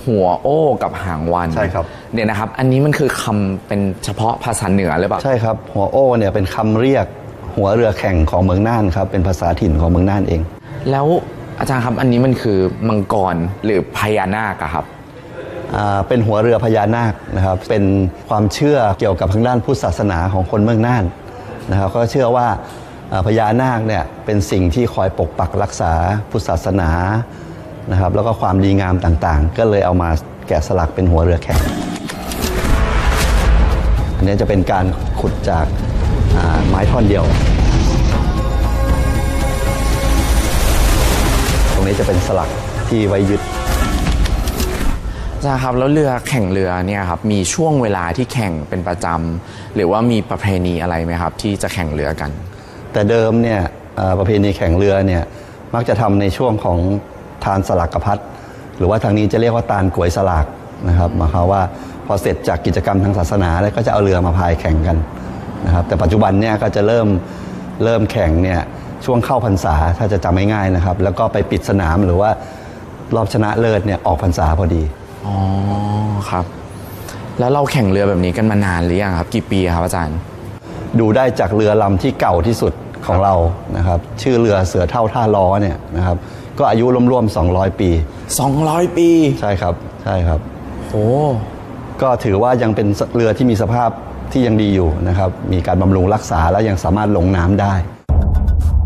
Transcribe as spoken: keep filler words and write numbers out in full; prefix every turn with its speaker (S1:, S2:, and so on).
S1: หัวโอ้กับหางวัน
S2: ใช่ครับ
S1: เดี๋ยวนะครับอันนี้มันคือคำเป็นเฉพาะภาษาเหนือหรือเปล่า
S2: ใช่ครับหัวโอ้เนี่ยเป็นคำเรียกหัวเรือแข่งของเมืองน่านครับเป็นภาษาถิ่นของเมืองน่านเอง
S1: แล้วอาจารย์ครับอันนี้มันคือมังกรหรือพญานาคครับ
S2: เป็นหัวเรือพญานาคนะครับเป็นความเชื่อเกี่ยวกับทางด้านพุทธศาสนาของคนเมืองน่านนะครับก็เชื่อว่าพญานาคเนี่ยเป็นสิ่งที่คอยปกปักรักษาพุทธศาสนานะครับแล้วก็ความดีงามต่างๆก็เลยเอามาแกะสลักเป็นหัวเรือแข่งอันนี้จะเป็นการขุดจากไม้ท่อนเดียวตรงนี้จะเป็นสลักที่ไว้ยึด
S1: อาจารย์ครับแล้วเรือแข่งเรือเนี่ยครับมีช่วงเวลาที่แข่งเป็นประจำหรือว่ามีประเพณีอะไรไหมครับที่จะแข่งเรือกัน
S2: แต่เดิมเนี่ยประเพณีแข่งเรือเนี่ยมักจะทำในช่วงของทานสลักกพัดหรือว่าทางนี้จะเรียกว่าตาลกวยสลากนะครับหมายความว่าพอเสร็จจากกิจกรรมทางศาสนาแล้วก็จะเอาเรือมาพายแข่งกันนะครับแต่ปัจจุบันเนี่ยก็จะเริ่มเริ่มแข่งเนี่ยช่วงเข้าพรรษาถ้าจะจำง่ายๆนะครับแล้วก็ไปปิดสนามหรือว่ารอบชนะเลิศเนี่ยออกพรรษาพอดี
S1: อ๋อครับแล้วเราแข่งเรือแบบนี้กันมานานหรือยังครับกี่ปีครับอาจารย์
S2: ดูได้จากเรือลำที่เก่าที่สุดของเรานะครับชื่อเรือเสือเท่าท่าล้อเนี่ยนะครับก็อายุร่วมๆสองร้อยปี
S1: สองร้อยปี
S2: ใช่ครับใช่ครับ
S1: โอ้
S2: ก็ถือว่ายังเป็นเรือที่มีสภาพที่ยังดีอยู่นะครับมีการบำรุงรักษาและยังสามารถลงน้ำได้